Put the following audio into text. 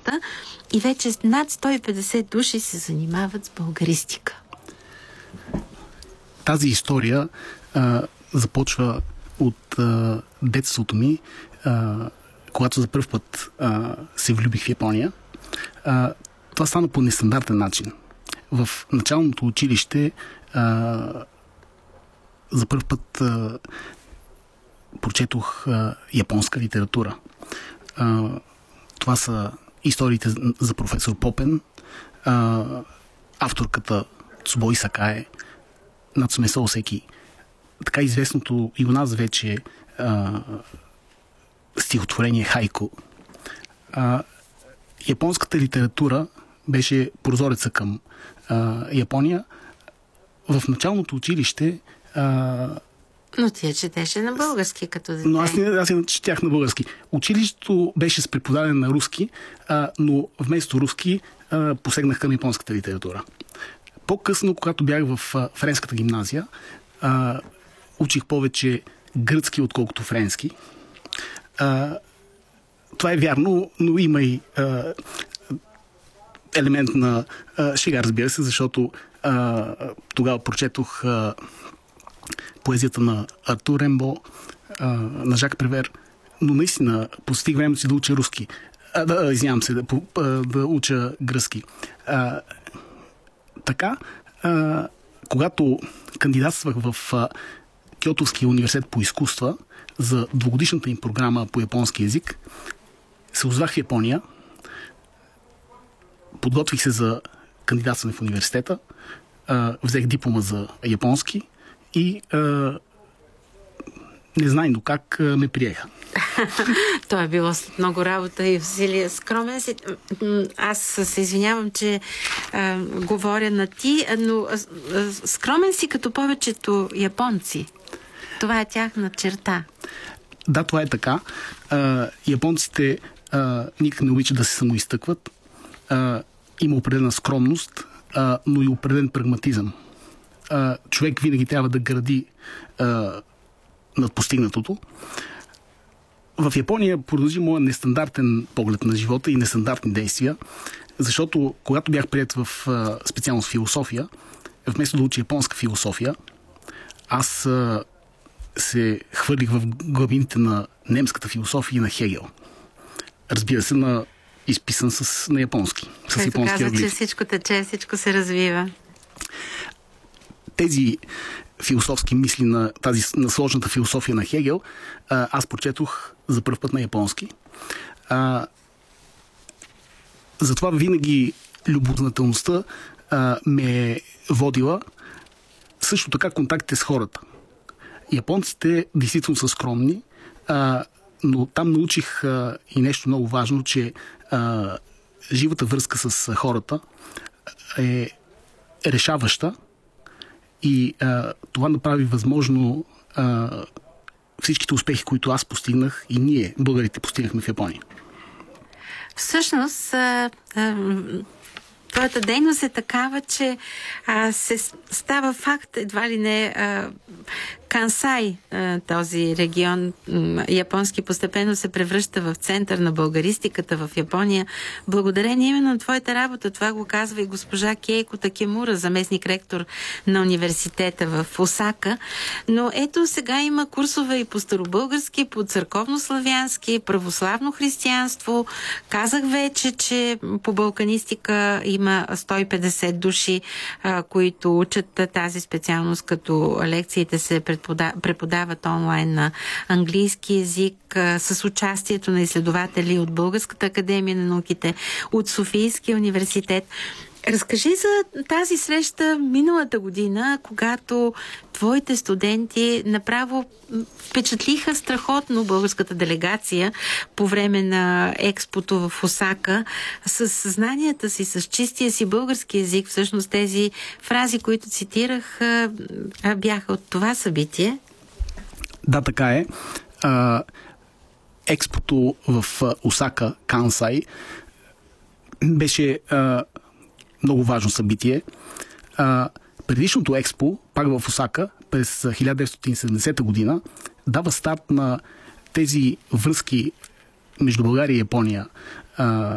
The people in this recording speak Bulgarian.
японска и вече над 150 души се занимават с българистика. Тази история започва от детството ми, когато за първ път се влюбих в Япония. Това стана по нестандартен начин. В началното училище за първ път прочетох японска литература. Това са историите за професор Попен, авторката Цубой Сакае, Нацуме Соусеки, така известното и у нас вече стихотворение Хайко. Японската литература беше прозореца към Япония. В началното училище но ти я четеше на български като дете. Но аз не четях на български. Училището беше с преподаване на руски, но вместо руски посегнах към японската литература. По-късно, когато бях в френската гимназия, учих повече гръцки, отколкото френски. Това е вярно, но има и елемент на шега, разбира се, защото тогава прочетох поезията на Артур Рембо, на Жак Превер, но наистина посетих времето си да уча руски. Извинявам се, да уча гръцки. Така, когато кандидатствах в Киотовския университет по изкуства за двугодишната им програма по японски език, се озвах в Япония, подготвих се за кандидатстване в университета, взех диплома за японски и незнайно как ме приеха. Това е било след много работа и усилия. Скромен си. Аз се извинявам, че говоря на ти, но скромен си като повечето японци. Това е тяхна черта. Да, това е така. Японците никак не обичат да се самоизтъкват. Има определена скромност, но и определен прагматизъм. Човек винаги трябва да гради над постигнатото. В Япония продължи моя нестандартен поглед на живота и нестандартни действия, защото когато бях приет в специалност философия, вместо да уча японска философия, аз се хвърлих в главините на немската философия и на Хегел. Разбира се, изписан на японски. С японски каза, аглиф. че всичко тече, всичко се развива. Тези философски мисли на сложната философия на Хегел, аз прочетох за първ път на японски. Затова винаги любознателността ме е водила. Също така контактите с хората. Японците действително са скромни, но там научих и нещо много важно, че живата връзка с хората е решаваща и това направи възможно всичките успехи, които аз постигнах и ние, българите, постигнахме в Япония. Всъщност, твоята дейност е такава, че се става факт, едва ли не, Кансай, този регион японски, постепенно се превръща в център на българистиката в Япония. Благодарение именно на твоята работа, това го казва и госпожа Кейко Такемура, заместник-ректор на университета в Осака. Но ето сега има курсове и по старобългарски, по църковно-славянски, православно християнство. Казах вече, че по балканистика има 150 души, които учат тази специалност, като лекциите се преподават онлайн на английски език, с участието на изследователи от Българската академия на науките, от Софийския университет. Разкажи за тази среща миналата година, когато твоите студенти направо впечатлиха страхотно българската делегация по време на експото в Осака с знанията си, с чистия си български език. Всъщност тези фрази, които цитирах, бяха от това събитие. Да, така е. Експото в Осака, Кансай, беше много важно събитие. Предишното експо, пак в Осака, през 1970 година, дава старт на тези връзки между България и Япония